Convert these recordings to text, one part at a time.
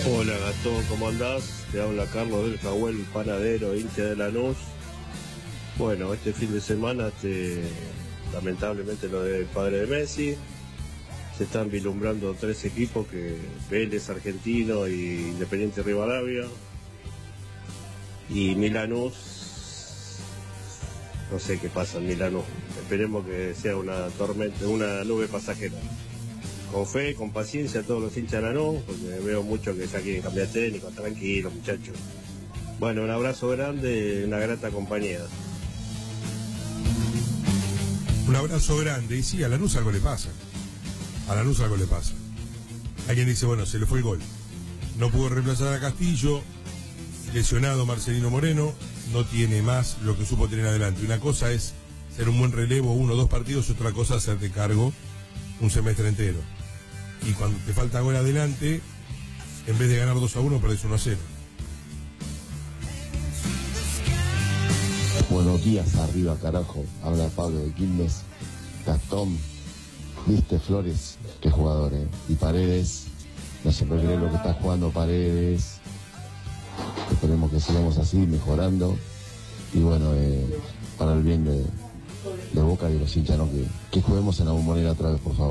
Hola Gastón, ¿cómo andás? Te habla Carlos del Cahuel, panadero, hincha de Lanús. Bueno, este fin de semana, lamentablemente lo del padre de Messi, se están vislumbrando tres equipos, que Vélez, Argentino y Independiente Rivadavia. Y Milanús, no sé qué pasa en Milanús. Esperemos que sea una tormenta, una nube pasajera. Con fe, con paciencia a todos los hinchas de Lanús, porque veo mucho que ya quieren cambiar técnico. Tranquilo, muchachos. Bueno, un abrazo grande, una grata compañía. Un abrazo grande. Y sí, a Lanús algo le pasa. A Lanús algo le pasa. Alguien dice, bueno, se le fue el gol. No pudo reemplazar a Castillo. Lesionado Marcelino Moreno. No tiene más lo que supo tener adelante. Una cosa es ser un buen relevo, 1 o 2 partidos. Otra cosa es hacerte cargo un semestre entero. Y cuando te falta gol adelante, en vez de ganar 2-1, perdés 1-0. Buenos días, arriba carajo. Habla Pablo de Quilmes. Gastón, viste Flores, qué jugador, Y Paredes, no se puede creer lo que está jugando Paredes. Esperemos que sigamos así, mejorando. Y bueno, para el bien de Boca y de los hinchas, ¿no? Que juguemos en la Bombonera otra vez, por favor.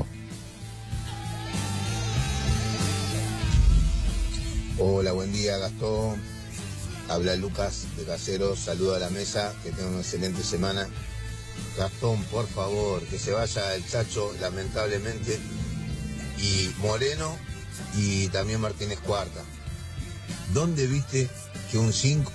Hola, buen día Gastón. Habla Lucas de Caseros, saludo a la mesa, que tengan una excelente semana. Gastón, por favor, que se vaya el Chacho, lamentablemente, y Moreno y también Martínez Cuarta. ¿Dónde viste que un 5?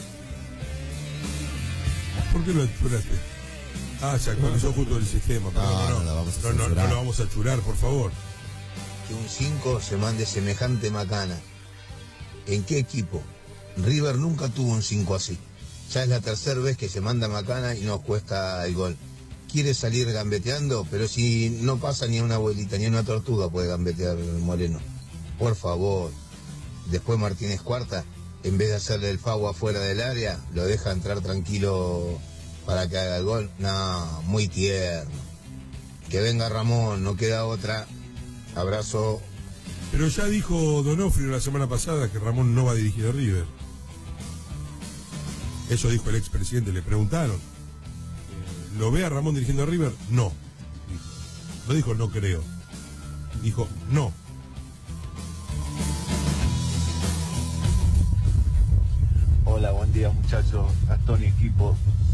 ¿Por qué lo achuraste? Se actualizó justo el sistema. No lo vamos a achurar, por favor. Que un 5 se mande semejante macana. ¿En qué equipo? River nunca tuvo un 5 así. Ya es la tercera vez que se manda macana y nos cuesta el gol. Quiere salir gambeteando, pero si no pasa ni una abuelita, ni una tortuga puede gambetear Moreno. Por favor. Después Martínez Cuarta, en vez de hacerle el fago afuera del área, lo deja entrar tranquilo para que haga el gol. No, muy tierno. Que venga Ramón, no queda otra. Abrazo. Pero ya dijo Donofrio la semana pasada que Ramón no va a dirigir a River. Eso dijo el expresidente, le preguntaron. ¿Lo ve a Ramón dirigiendo a River? No. No dijo no creo. Dijo no. Hola, buen día muchachos, Gastón y equipo.